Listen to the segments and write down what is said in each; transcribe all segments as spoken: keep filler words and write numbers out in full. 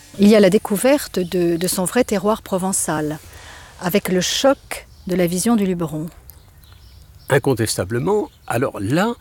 Il y a la découverte de, de son vrai terroir provençal, avec le choc de la vision du Luberon. Incontestablement, alors là,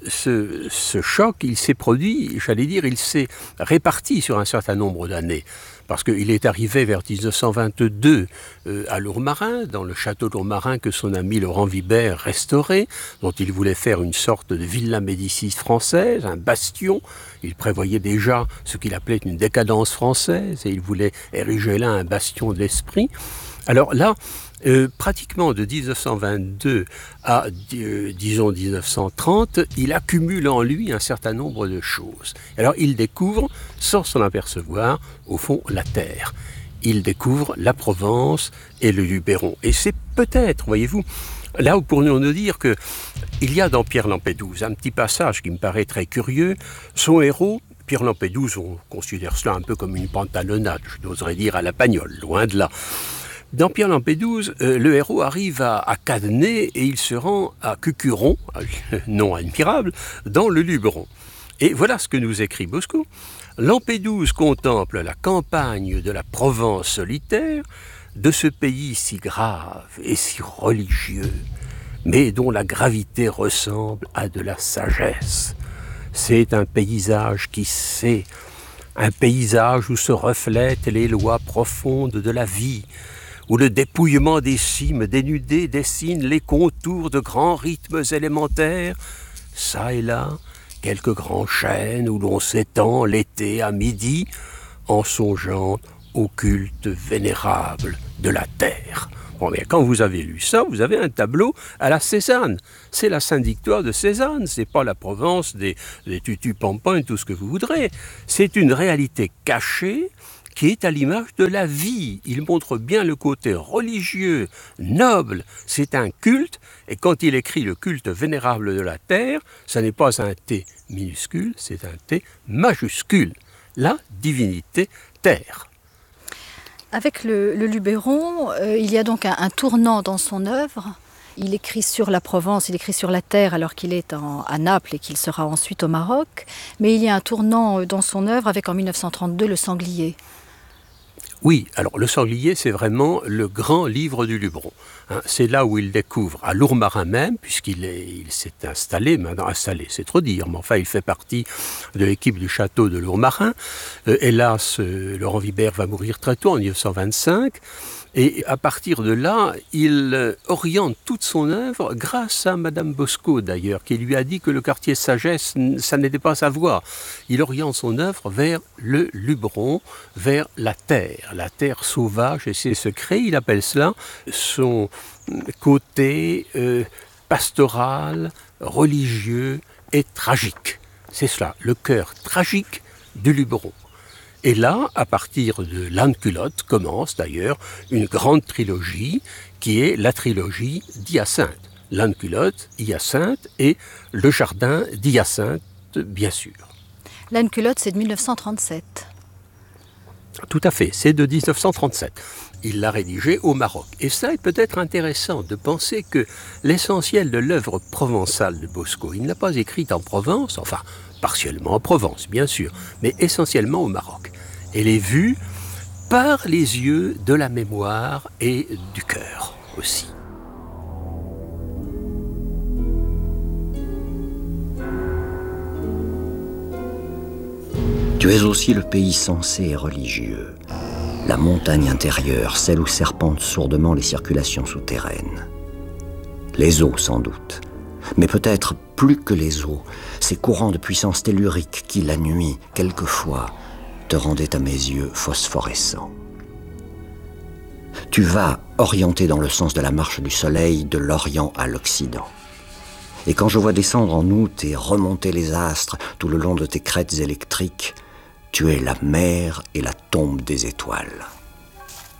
ce, ce choc, il s'est produit, j'allais dire, il s'est réparti sur un certain nombre d'années. Parce qu'il est arrivé vers dix-neuf cent vingt-deux euh, à Lourmarin, dans le château de Lourmarin que son ami Laurent Vibert restaurait, dont il voulait faire une sorte de Villa Médicis française, un bastion. Il prévoyait déjà ce qu'il appelait une décadence française, et il voulait ériger là un bastion de l'esprit. Alors là, Euh, pratiquement de dix-neuf cent vingt-deux à, euh, disons, dix-neuf cent trente, il accumule en lui un certain nombre de choses. Alors il découvre, sans s'en apercevoir, au fond, la terre. Il découvre la Provence et le Luberon. Et c'est peut-être, voyez-vous, là où pourrions-nous dire que il y a dans Pierre Lampédouse un petit passage qui me paraît très curieux. Son héros, Pierre Lampédouse, on considère cela un peu comme une pantalonnade, je n'oserais dire à la Pagnole, loin de là. Dans Pierre Lampédouse, euh, le héros arrive à, à Cadenet et il se rend à Cucuron, nom admirable, dans le Luberon. Et voilà ce que nous écrit Bosco. Lampédouse contemple la campagne de la Provence solitaire, de ce pays si grave et si religieux, mais dont la gravité ressemble à de la sagesse. C'est un paysage qui sait, un paysage où se reflètent les lois profondes de la vie, où le dépouillement des cimes dénudées dessine les contours de grands rythmes élémentaires, çà et là, quelques grands chênes où l'on s'étend l'été à midi, en songeant au culte vénérable de la terre. Bon, mais quand vous avez lu ça, vous avez un tableau à la Cézanne. C'est la Sainte-Victoire de Cézanne, c'est pas la Provence des, des tutus-pampans et tout ce que vous voudrez. C'est une réalité cachée, qui est à l'image de la vie. Il montre bien le côté religieux, noble. C'est un culte, et quand il écrit le culte vénérable de la terre, ça n'est pas un T minuscule, c'est un T majuscule. La divinité terre. Avec le, le Luberon, euh, il y a donc un, un tournant dans son œuvre. Il écrit sur la Provence, il écrit sur la terre alors qu'il est en, à Naples et qu'il sera ensuite au Maroc. Mais il y a un tournant dans son œuvre avec en mille neuf cent trente-deux Le Sanglier. Oui, alors le Sanglier, c'est vraiment le grand livre du Luberon. Hein, c'est là où il découvre, à Lourmarin même, puisqu'il est, il s'est installé, maintenant installé, c'est trop dire, mais enfin il fait partie de l'équipe du château de Lourmarin. Euh, hélas, euh, Laurent Vibert va mourir très tôt, en mille neuf cent vingt-cinq. Et à partir de là, il oriente toute son œuvre grâce à Madame Bosco d'ailleurs, qui lui a dit que le quartier sagesse, ça n'était pas sa voie. Il oriente son œuvre vers le Luberon, vers la terre, la terre sauvage et ses secrets. Il appelle cela son côté euh, pastoral, religieux et tragique. C'est cela, le cœur tragique du Luberon. Et là, à partir de L'Âne-Culotte, commence d'ailleurs une grande trilogie qui est la trilogie d'Hyacinthe. L'Âne-Culotte, Hyacinthe et le jardin d'Hyacinthe, bien sûr. L'Âne-Culotte, c'est de mille neuf cent trente-sept. Tout à fait, c'est de dix-neuf cent trente-sept. Il l'a rédigé au Maroc. Et ça est peut-être intéressant de penser que l'essentiel de l'œuvre provençale de Bosco, il ne l'a pas écrite en Provence, enfin, partiellement en Provence, bien sûr, mais essentiellement au Maroc. Elle est vue par les yeux de la mémoire et du cœur aussi. Tu es aussi le pays sensé et religieux, la montagne intérieure, celle où serpentent sourdement les circulations souterraines. Les eaux, sans doute, mais peut-être plus que les eaux, ces courants de puissance tellurique qui, la nuit, quelquefois, te rendaient à mes yeux phosphorescents. Tu vas orienté dans le sens de la marche du soleil de l'Orient à l'Occident. Et quand je vois descendre en août et remonter les astres tout le long de tes crêtes électriques, tu es la mer et la tombe des étoiles.